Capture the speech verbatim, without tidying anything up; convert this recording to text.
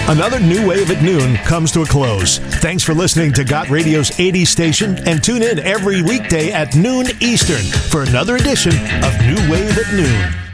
Another New Wave at Noon comes to a close. Thanks for listening to Got Radio's eighties station, and tune in every weekday at noon Eastern for another edition of New Wave at Noon.